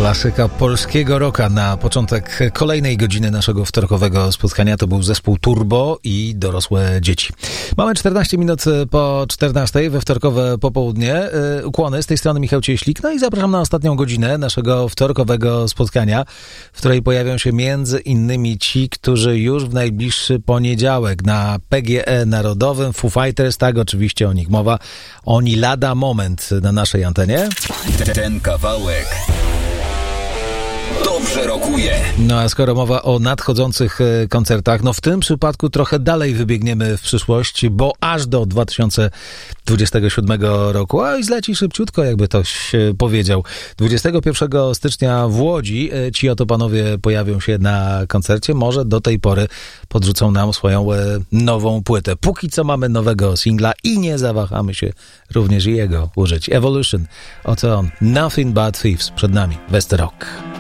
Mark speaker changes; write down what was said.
Speaker 1: Klasyka polskiego rocka na początek kolejnej godziny naszego wtorkowego spotkania. To był zespół Turbo i dorosłe dzieci. Mamy 14 minut po 14 we wtorkowe popołudnie. Ukłony, z tej strony Michał Cieślik. No i zapraszam na ostatnią godzinę naszego wtorkowego spotkania, w której pojawią się między innymi ci, którzy już w najbliższy poniedziałek na PGE Narodowym, Foo Fighters, tak oczywiście o nich mowa, oni lada moment na naszej antenie.
Speaker 2: Ten kawałek dobrze rokuje.
Speaker 1: No a skoro mowa o nadchodzących koncertach, no w tym przypadku trochę dalej wybiegniemy w przyszłość, bo aż do 2027 roku, a i zleci szybciutko, jakby ktoś powiedział. 21 stycznia w Łodzi ci oto panowie pojawią się na koncercie. Może do tej pory podrzucą nam swoją nową płytę. Póki co mamy nowego singla i nie zawahamy się również jego użyć. Evolution, oto on. Nothing But Thieves przed nami. West Rock.